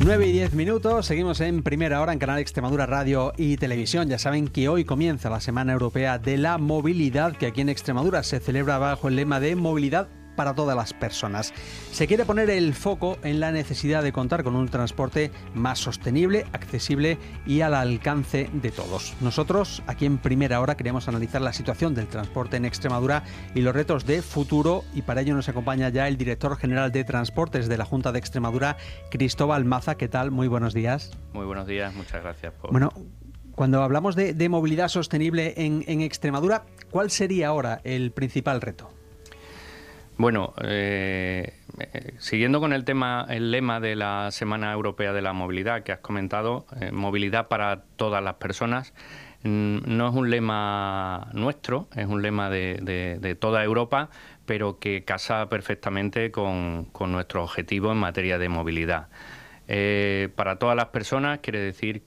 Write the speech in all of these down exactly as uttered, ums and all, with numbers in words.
nueve y diez minutos, seguimos en Primera Hora en Canal Extremadura Radio y Televisión. Ya saben que hoy comienza la Semana Europea de la Movilidad, que aquí en Extremadura se celebra bajo el lema de movilidad para todas las personas. Se quiere poner el foco en la necesidad de contar con un transporte más sostenible, accesible y al alcance de todos. Nosotros, aquí en Primera Hora, queremos analizar la situación del transporte en Extremadura y los retos de futuro, y para ello nos acompaña ya el director general de Transportes de la Junta de Extremadura, Cristóbal Maza. ¿Qué tal? Muy buenos días. Muy buenos días, muchas gracias por... Bueno, cuando hablamos de, de movilidad sostenible en, en Extremadura, ¿cuál sería ahora el principal reto? Bueno, eh, eh, siguiendo con el tema, el lema de la Semana Europea de la Movilidad que has comentado, eh, movilidad para todas las personas, mm, no es un lema nuestro, es un lema de, de, de toda Europa, pero que casa perfectamente con, con nuestro objetivo en materia de movilidad. Eh, para todas las personas quiere decir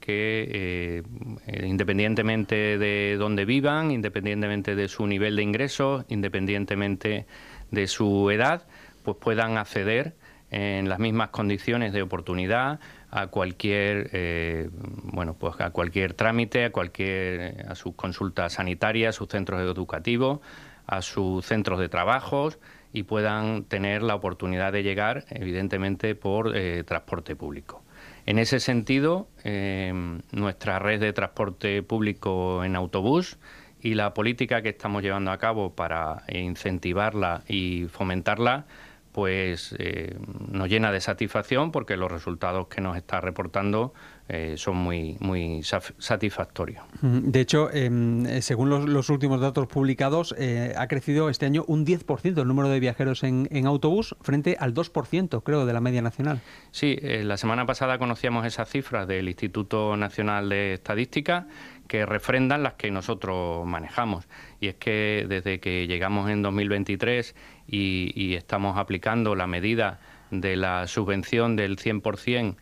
que eh, independientemente de dónde vivan, independientemente de su nivel de ingresos, independientemente de su edad, pues puedan acceder en las mismas condiciones de oportunidad a cualquier eh, bueno pues a cualquier trámite, a cualquier a sus consultas sanitarias, a sus centros educativos, a sus centros de trabajos, y puedan tener la oportunidad de llegar, evidentemente, por eh, transporte público. En ese sentido, eh, nuestra red de transporte público en autobús y la política que estamos llevando a cabo para incentivarla y fomentarla, pues eh, nos llena de satisfacción, porque los resultados que nos está reportando eh, son muy, muy satisfactorios. De hecho, eh, según los, los últimos datos publicados, eh, ha crecido este año un diez por ciento el número de viajeros en, en autobús, frente al dos por ciento, creo, de la media nacional. Sí, eh, la semana pasada conocíamos esas cifras del Instituto Nacional de Estadística, que refrendan las que nosotros manejamos. Y es que desde que llegamos en dos mil veintitrés y, y estamos aplicando la medida de la subvención del cien por ciento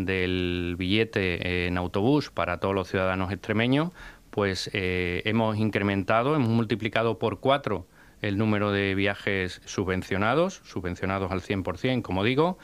del billete en autobús para todos los ciudadanos extremeños, pues eh, hemos incrementado, hemos multiplicado por cuatro el número de viajes subvencionados, subvencionados al cien por ciento, como digo,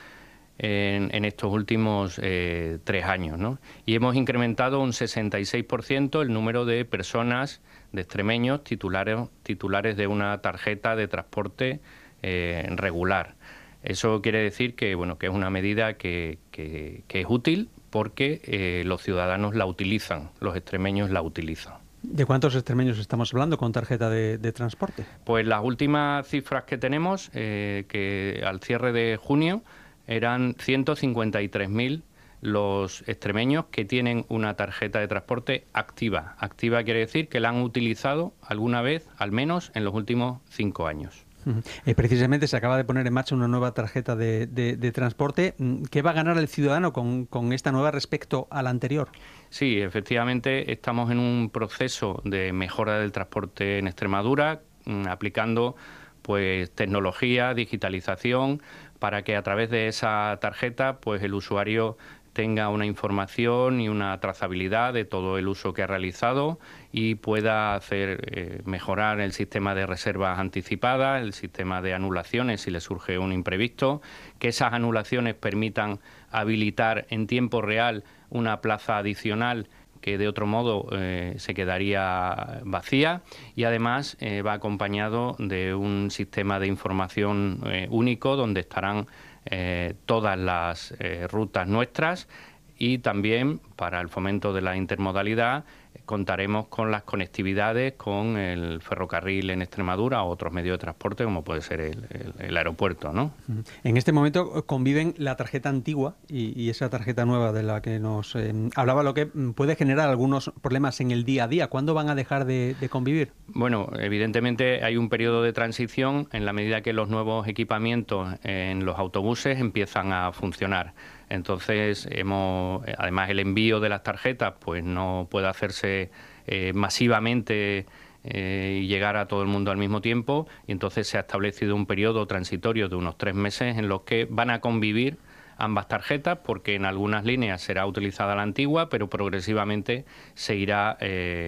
En, en estos últimos eh, tres años, ¿no? Y hemos incrementado un sesenta y seis por ciento el número de personas, de extremeños, titulares, titulares de una tarjeta de transporte eh, regular. Eso quiere decir que, bueno, que es una medida que, que, que es útil, porque eh, los ciudadanos la utilizan, los extremeños la utilizan. ¿De cuántos extremeños estamos hablando con tarjeta de, de transporte? Pues las últimas cifras que tenemos, eh, que al cierre de junio, eran ciento cincuenta y tres mil los extremeños que tienen una tarjeta de transporte activa. Activa quiere decir que la han utilizado alguna vez, al menos en los últimos cinco años. Uh-huh. Eh, precisamente se acaba de poner en marcha una nueva tarjeta de, de, de transporte. ¿Qué va a ganar el ciudadano con, con esta nueva respecto a la anterior? Sí, efectivamente estamos en un proceso de mejora del transporte en Extremadura, aplicando pues tecnología, digitalización, para que a través de esa tarjeta pues el usuario tenga una información y una trazabilidad de todo el uso que ha realizado, y pueda hacer eh, mejorar el sistema de reservas anticipadas, el sistema de anulaciones si le surge un imprevisto, que esas anulaciones permitan habilitar en tiempo real una plaza adicional que de otro modo eh, se quedaría vacía, y además eh, va acompañado de un sistema de información eh, único, donde estarán eh, todas las eh, rutas nuestras, y también para el fomento de la intermodalidad contaremos con las conectividades con el ferrocarril en Extremadura o otros medios de transporte, como puede ser el, el, el aeropuerto, ¿no? En este momento conviven la tarjeta antigua y, y esa tarjeta nueva de la que nos eh, hablaba, lo que puede generar algunos problemas en el día a día. ¿Cuándo van a dejar de, de convivir? Bueno, evidentemente hay un periodo de transición en la medida que los nuevos equipamientos en los autobuses empiezan a funcionar. Entonces, hemos, además el envío de las tarjetas pues no puede hacerse eh, masivamente eh, y llegar a todo el mundo al mismo tiempo, y entonces se ha establecido un periodo transitorio de unos tres meses en los que van a convivir ambas tarjetas, porque en algunas líneas será utilizada la antigua, pero progresivamente se irá eh,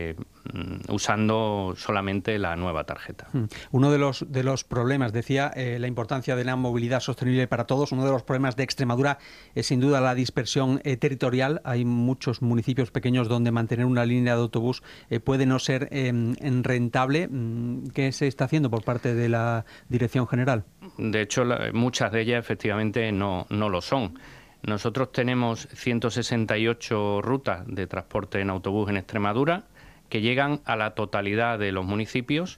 usando solamente la nueva tarjeta. Uno de los, de los problemas, decía, eh, la importancia de la movilidad sostenible para todos. Uno de los problemas de Extremadura es sin duda la dispersión eh, territorial. Hay muchos municipios pequeños donde mantener una línea de autobús eh, puede no ser eh, rentable. ¿Qué se está haciendo por parte de la Dirección General? De hecho, la, muchas de ellas efectivamente no, no lo son. Nosotros tenemos ciento sesenta y ocho rutas de transporte en autobús en Extremadura que llegan a la totalidad de los municipios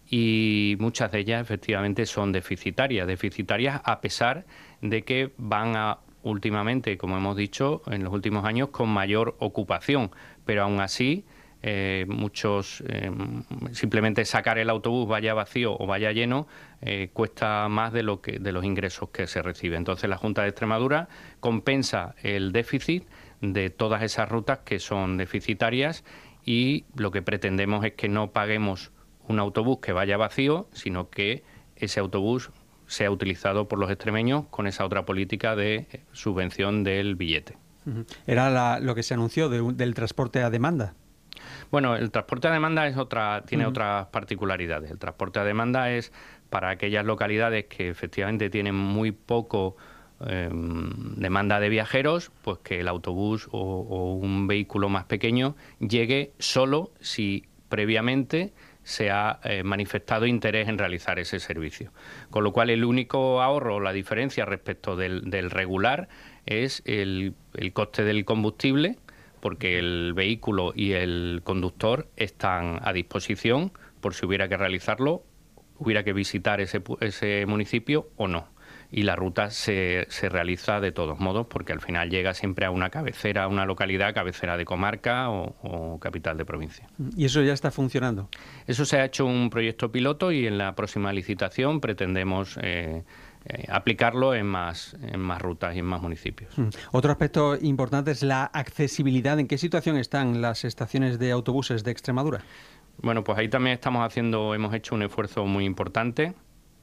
y muchas de ellas efectivamente son deficitarias, deficitarias a pesar de que van a últimamente, como hemos dicho, en los últimos años con mayor ocupación, pero aún así Eh, muchos eh, simplemente sacar el autobús vaya vacío o vaya lleno eh, cuesta más de lo que de los ingresos que se recibe. Entonces la Junta de Extremadura compensa el déficit de todas esas rutas que son deficitarias y lo que pretendemos es que no paguemos un autobús que vaya vacío, sino que ese autobús sea utilizado por los extremeños con esa otra política de subvención del billete. Era la, lo que se anunció de, del transporte a demanda. Bueno, el transporte a demanda es otra, tiene uh-huh. otras particularidades. El transporte a demanda es para aquellas localidades que efectivamente tienen muy poco eh, demanda de viajeros, pues que el autobús o, o un vehículo más pequeño llegue solo si previamente se ha eh, manifestado interés en realizar ese servicio. Con lo cual el único ahorro o la diferencia respecto del, del regular es el, el coste del combustible, porque el vehículo y el conductor están a disposición por si hubiera que realizarlo, hubiera que visitar ese, ese municipio o no. Y la ruta se, se realiza de todos modos, porque al final llega siempre a una cabecera, a una localidad, cabecera de comarca o, o capital de provincia. ¿Y eso ya está funcionando? Eso se ha hecho un proyecto piloto y en la próxima licitación pretendemos Eh, Eh, aplicarlo en más, en más rutas y en más municipios. Mm. Otro aspecto importante es la accesibilidad. ¿En qué situación están las estaciones de autobuses de Extremadura? Bueno, pues ahí también estamos haciendo, hemos hecho un esfuerzo muy importante.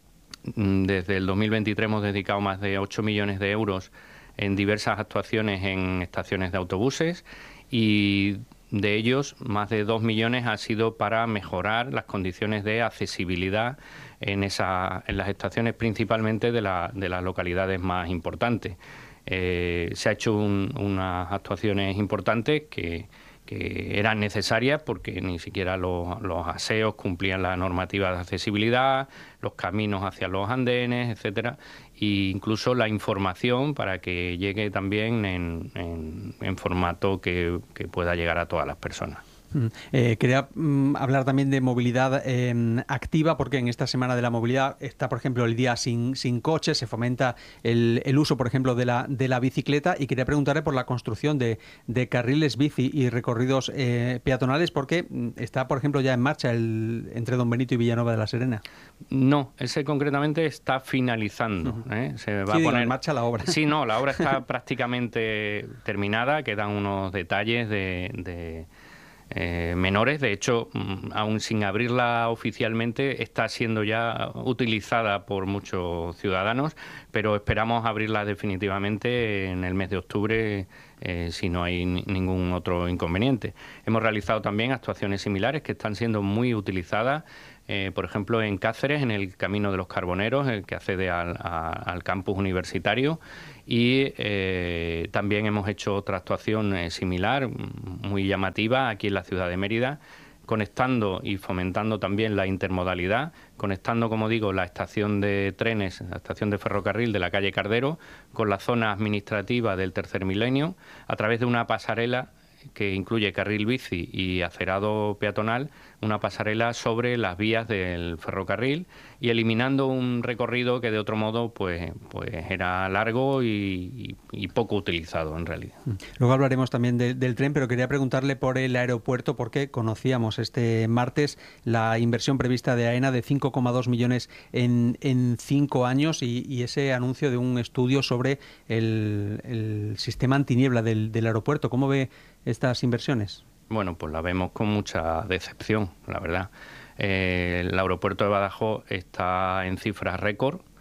Desde el dos mil veintitrés hemos dedicado más de ocho millones de euros en diversas actuaciones en estaciones de autobuses y de ellos más de dos millones ha sido para mejorar las condiciones de accesibilidad en, esa, en las estaciones, principalmente de, la, de las localidades más importantes. Eh, se ha hecho un, unas actuaciones importantes que, que eran necesarias porque ni siquiera los, los aseos cumplían la normativa de accesibilidad, los caminos hacia los andenes, etcétera, e incluso la información para que llegue también en, en, en formato que, que pueda llegar a todas las personas. Eh, quería mm, hablar también de movilidad eh, activa, porque en esta Semana de la Movilidad está, por ejemplo, el día sin, sin coche, se fomenta el, el uso, por ejemplo, de la, de la bicicleta, y quería preguntarle por la construcción de, de carriles bici y recorridos eh, peatonales, porque está, por ejemplo, ya en marcha el entre Don Benito y Villanueva de la Serena. No, ese concretamente está finalizando. Uh-huh. ¿eh? Se va sí, a poner en marcha la obra. Sí, no, la obra está prácticamente terminada, quedan unos detalles de... de Eh, menores. De hecho, aún sin abrirla oficialmente, está siendo ya utilizada por muchos ciudadanos, pero esperamos abrirla definitivamente en el mes de octubre, eh, si no hay ni, ningún otro inconveniente. Hemos realizado también actuaciones similares que están siendo muy utilizadas, eh, por ejemplo, en Cáceres, en el Camino de los Carboneros, el que accede al, a, al campus universitario, y eh, también hemos hecho otra actuación eh, similar, muy llamativa, aquí en la ciudad de Mérida, conectando y fomentando también la intermodalidad, conectando, como digo, la estación de trenes, la estación de ferrocarril de la calle Cardero, con la zona administrativa del Tercer Milenio, a través de una pasarela que incluye carril bici y acerado peatonal, una pasarela sobre las vías del ferrocarril y eliminando un recorrido que de otro modo pues, pues era largo y, y, y poco utilizado en realidad. Luego hablaremos también de, del tren, pero quería preguntarle por el aeropuerto, porque conocíamos este martes la inversión prevista de AENA de cinco coma dos millones en, en cinco años y, y ese anuncio de un estudio sobre el, el sistema antiniebla del, del aeropuerto. ¿Cómo ve estas inversiones? Bueno, pues la vemos con mucha decepción, la verdad. Eh, el aeropuerto de Badajoz está en cifras récord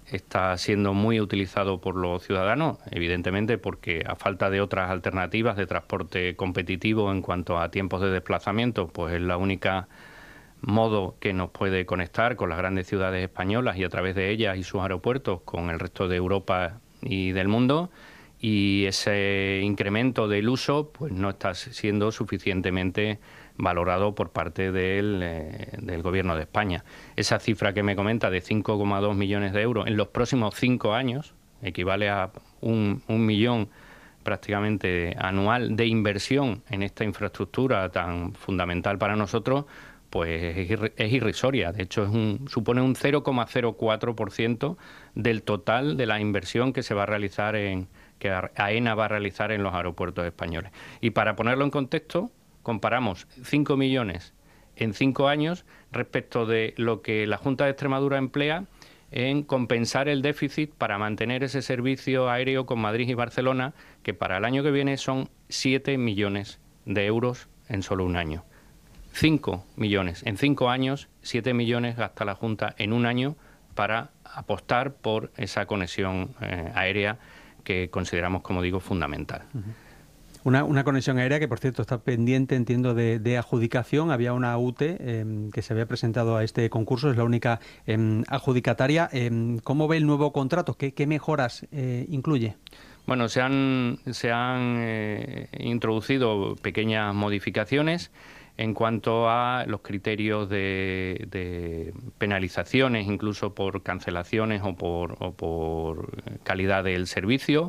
está siendo muy utilizado por los ciudadanos, evidentemente porque a falta de otras alternativas de transporte competitivo en cuanto a tiempos de desplazamiento, pues es la única modo que nos puede conectar con las grandes ciudades españolas y a través de ellas y sus aeropuertos con el resto de Europa y del mundo, y ese incremento del uso pues no está siendo suficientemente valorado por parte del, eh, del Gobierno de España. Esa cifra que me comenta de cinco coma dos millones de euros en los próximos cinco años equivale a un, un millón prácticamente anual de inversión en esta infraestructura tan fundamental para nosotros, pues es, irri es irrisoria. De hecho, es un, supone un cero coma cero cuatro por ciento del total de la inversión que se va a realizar en que AENA va a realizar en los aeropuertos españoles. Y para ponerlo en contexto, comparamos cinco millones en cinco años respecto de lo que la Junta de Extremadura emplea en compensar el déficit para mantener ese servicio aéreo con Madrid y Barcelona, que para el año que viene son siete millones de euros en solo un año. cinco millones. En cinco años, siete millones gasta la Junta en un año para apostar por esa conexión eh, aérea que consideramos, como digo, fundamental. Uh-huh. Una, una conexión aérea que, por cierto, está pendiente, entiendo, de, de adjudicación. Había una U T E eh, que se había presentado a este concurso, es la única eh, adjudicataria. Eh, ¿Cómo ve el nuevo contrato? ¿Qué, qué mejoras eh, incluye? Bueno, se han, se han eh, introducido pequeñas modificaciones en cuanto a los criterios de, de penalizaciones, incluso por cancelaciones o por, o por calidad del servicio,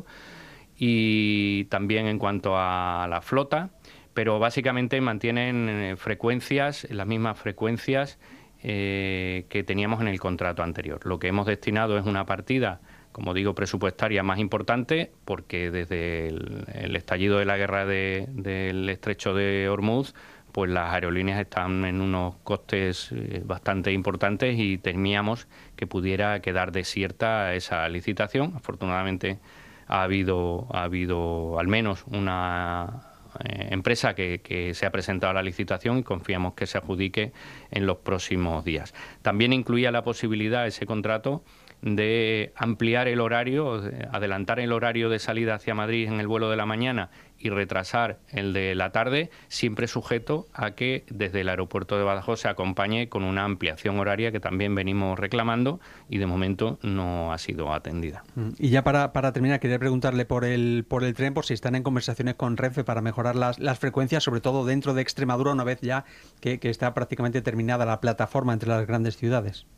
y también en cuanto a la flota, pero básicamente mantienen frecuencias, las mismas frecuencias eh, que teníamos en el contrato anterior. Lo que hemos destinado es una partida, como digo, presupuestaria más importante, porque desde el, el estallido de la guerra de, del estrecho de Hormuz, pues las aerolíneas están en unos costes eh, bastante importantes y temíamos que pudiera quedar desierta esa licitación. Afortunadamente ha habido, ha habido al menos una eh, empresa que, que se ha presentado a la licitación y confiamos que se adjudique en los próximos días. También incluía la posibilidad ese contrato de ampliar el horario, adelantar el horario de salida hacia Madrid en el vuelo de la mañana y retrasar el de la tarde, siempre sujeto a que desde el aeropuerto de Badajoz se acompañe con una ampliación horaria que también venimos reclamando y de momento no ha sido atendida. Y ya para, para terminar, quería preguntarle por el, por el tren, por si están en conversaciones con Renfe para mejorar las, las frecuencias, sobre todo dentro de Extremadura, una vez ya que, que está prácticamente terminada la plataforma entre las grandes ciudades.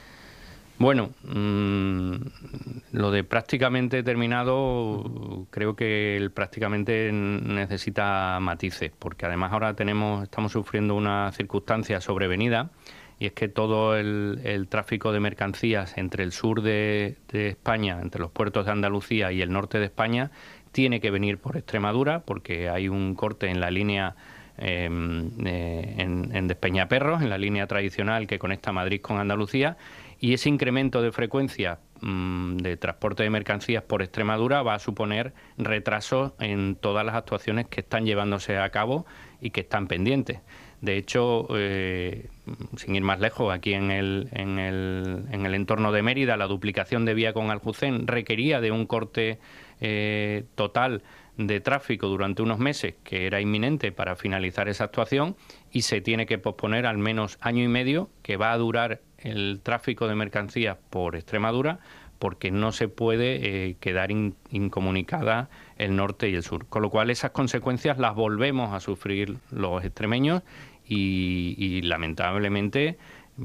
Bueno, mmm, lo de prácticamente terminado, creo que el prácticamente necesita matices, porque además ahora tenemos, estamos sufriendo una circunstancia sobrevenida, y es que todo el, el tráfico de mercancías entre el sur de, de España, entre los puertos de Andalucía y el norte de España, tiene que venir por Extremadura, porque hay un corte en la línea eh, en, en Despeñaperros, en la línea tradicional que conecta Madrid con Andalucía, y ese incremento de frecuencia mmm, de transporte de mercancías por Extremadura va a suponer retrasos en todas las actuaciones que están llevándose a cabo y que están pendientes. De hecho, eh, sin ir más lejos, aquí en el, en, el, en el entorno de Mérida, la duplicación de vía con Aljucén requería de un corte eh, total de tráfico durante unos meses, que era inminente para finalizar esa actuación, y se tiene que posponer al menos año y medio, que va a durar el tráfico de mercancías por Extremadura, porque no se puede eh, quedar in, incomunicada el norte y el sur. Con lo cual esas consecuencias las volvemos a sufrir los extremeños y, y lamentablemente,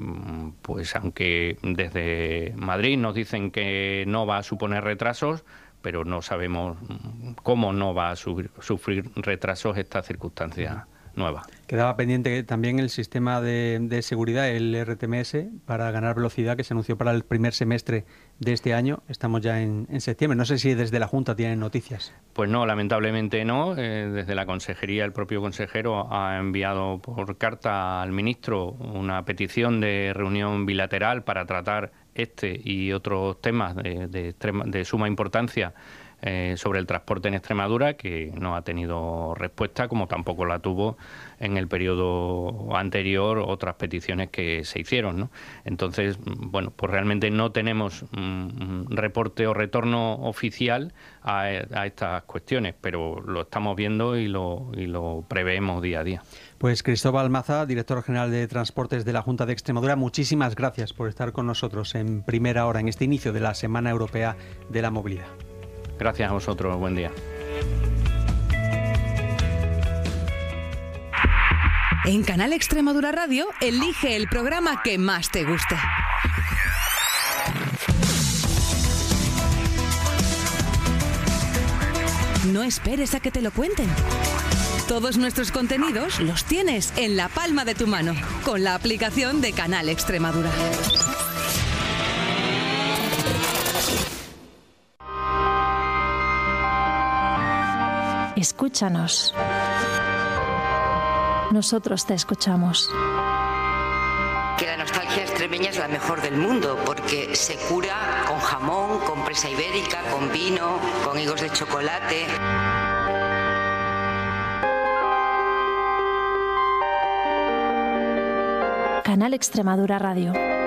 pues aunque desde Madrid nos dicen que no va a suponer retrasos, pero no sabemos cómo no va a sufrir, sufrir retrasos esta circunstancia nueva. Quedaba pendiente también el sistema de, de seguridad, el R T M S, para ganar velocidad, que se anunció para el primer semestre de este año. Estamos ya en, en septiembre. No sé si desde la Junta tienen noticias. Pues no, lamentablemente no. Eh, desde la Consejería, el propio consejero ha enviado por carta al ministro una petición de reunión bilateral para tratar este y otros temas de, de, extrema, de suma importancia eh, sobre el transporte en Extremadura, que no ha tenido respuesta, como tampoco la tuvo en el periodo anterior otras peticiones que se hicieron, ¿no? Entonces, bueno, pues realmente no tenemos un reporte o retorno oficial a, a estas cuestiones, pero lo estamos viendo y lo, y lo preveemos día a día. Pues Cristóbal Maza, director general de Transportes de la Junta de Extremadura, muchísimas gracias por estar con nosotros en primera hora en este inicio de la Semana Europea de la Movilidad. Gracias a vosotros, buen día. En Canal Extremadura Radio, elige el programa que más te guste. No esperes a que te lo cuenten. Todos nuestros contenidos los tienes en la palma de tu mano, con la aplicación de Canal Extremadura. Escúchanos. Nosotros te escuchamos. Que la nostalgia extremeña es la mejor del mundo porque se cura con jamón, con presa ibérica, con vino, con higos de chocolate. Canal Extremadura Radio.